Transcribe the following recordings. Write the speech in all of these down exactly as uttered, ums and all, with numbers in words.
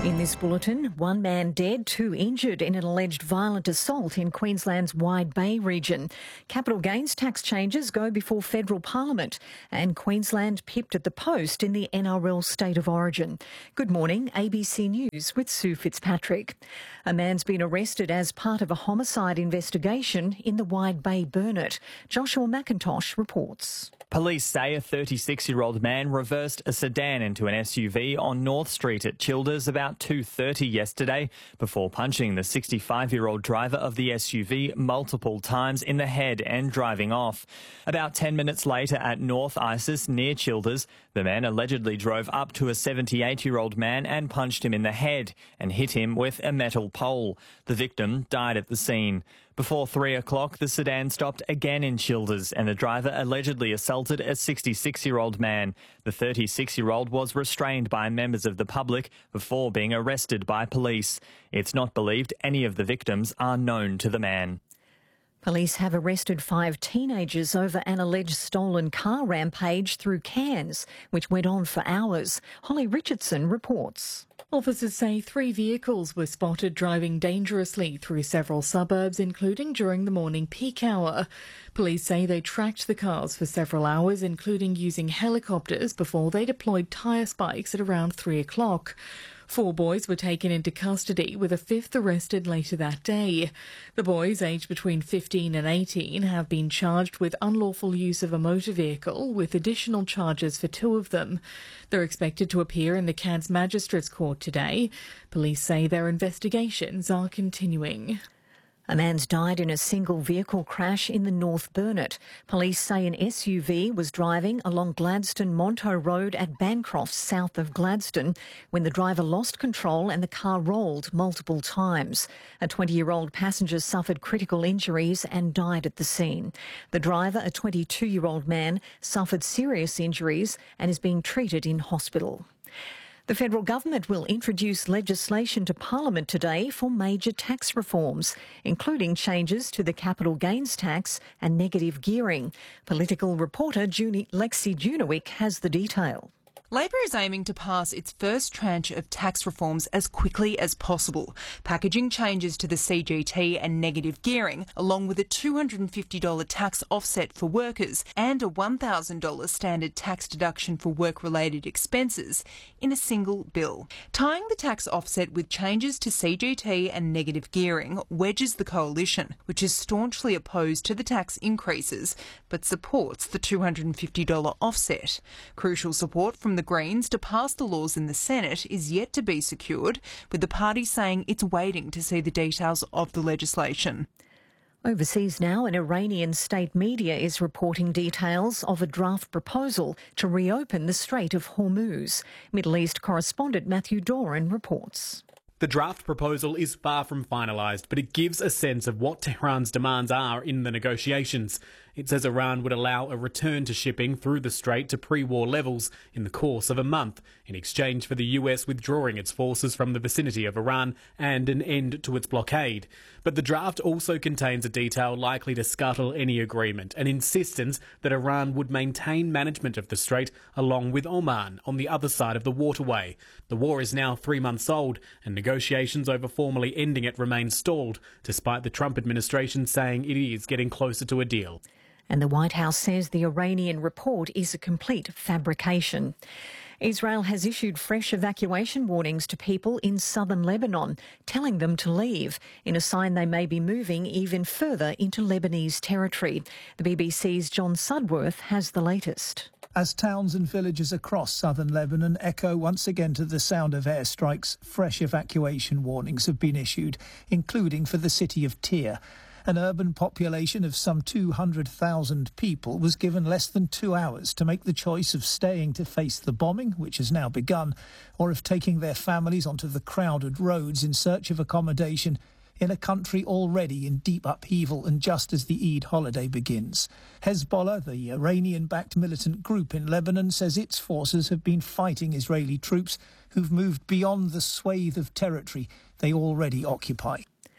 In this bulletin, one man dead, two injured in an alleged violent assault in Queensland's Wide Bay region. Capital gains tax changes go before federal parliament, and Queensland pipped at the post in the N R L State of Origin. Good morning, A B C News with Sue Fitzpatrick. A man's been arrested as part of a homicide investigation in the Wide Bay Burnett. Joshua McIntosh reports. Police say a thirty-six-year-old man reversed a sedan into an S U V on North Street at Childers about two thirty yesterday before punching the sixty-five-year-old driver of the S U V multiple times in the head and driving off. About ten minutes later at North Isis near Childers, the man allegedly drove up to a seventy-eight-year-old man and punched him in the head and hit him with a metal pole. The victim died at the scene. Before three o'clock, the sedan stopped again in Childers and the driver allegedly assaulted a sixty-six-year-old man. The thirty-six-year-old was restrained by members of the public before being arrested by police. It's not believed any of the victims are known to the man. Police have arrested five teenagers over an alleged stolen car rampage through Cairns, which went on for hours. Holly Richardson reports. Officers say three vehicles were spotted driving dangerously through several suburbs, including during the morning peak hour. Police say they tracked the cars for several hours, including using helicopters, before they deployed tyre spikes at around three o'clock. Four boys were taken into custody, with a fifth arrested later that day. The boys, aged between fifteen and eighteen, have been charged with unlawful use of a motor vehicle, with additional charges for two of them. They're expected to appear in the Cairns Magistrates Court today. Police say their investigations are continuing. A man's died in a single vehicle crash in the North Burnett. Police say an S U V was driving along Gladstone-Monto Road at Bancroft, south of Gladstone, when the driver lost control and the car rolled multiple times. A twenty-year-old passenger suffered critical injuries and died at the scene. The driver, a twenty-two-year-old man, suffered serious injuries and is being treated in hospital. The federal government will introduce legislation to Parliament today for major tax reforms, including changes to the capital gains tax and negative gearing. Political reporter Junie, Lexi Junowick has the detail. Labor is aiming to pass its first tranche of tax reforms as quickly as possible, packaging changes to the C G T and negative gearing, along with a two hundred fifty dollars tax offset for workers and a one thousand dollars standard tax deduction for work-related expenses in a single bill. Tying the tax offset with changes to C G T and negative gearing wedges the coalition, which is staunchly opposed to the tax increases but supports the two hundred fifty dollars offset. Crucial support from the Greens to pass the laws in the Senate is yet to be secured, with the party saying it's waiting to see the details of the legislation. Overseas now, an Iranian state media is reporting details of a draft proposal to reopen the Strait of Hormuz. Middle East correspondent Matthew Doran reports. The draft proposal is far from finalised, but it gives a sense of what Tehran's demands are in the negotiations. It says Iran would allow a return to shipping through the strait to pre-war levels in the course of a month, in exchange for the U S withdrawing its forces from the vicinity of Iran and an end to its blockade. But the draft also contains a detail likely to scuttle any agreement, an insistence that Iran would maintain management of the strait along with Oman on the other side of the waterway. The war is now three months old, and negotiations over formally ending it remain stalled, despite the Trump administration saying it is getting closer to a deal. And the White House says the Iranian report is a complete fabrication. Israel has issued fresh evacuation warnings to people in southern Lebanon, telling them to leave, in a sign they may be moving even further into Lebanese territory. The B B C's John Sudworth has the latest. As towns and villages across southern Lebanon echo once again to the sound of airstrikes, fresh evacuation warnings have been issued, including for the city of Tyre. An urban population of some two hundred thousand people was given less than two hours to make the choice of staying to face the bombing, which has now begun, or of taking their families onto the crowded roads in search of accommodation in a country already in deep upheaval and just as the Eid holiday begins. Hezbollah, the Iranian-backed militant group in Lebanon, says its forces have been fighting Israeli troops who've moved beyond the swathe of territory they already occupy.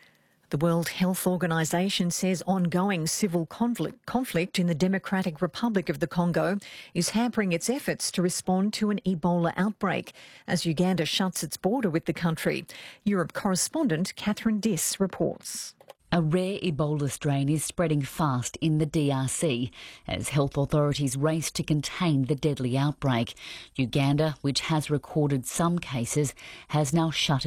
The World Health Organization says ongoing civil conflict, conflict in the Democratic Republic of the Congo is hampering its efforts to respond to an Ebola outbreak as Uganda shuts its border with the country. Europe correspondent Catherine Diss reports. A rare Ebola strain is spreading fast in the D R C as health authorities race to contain the deadly outbreak. Uganda, which has recorded some cases, has now shut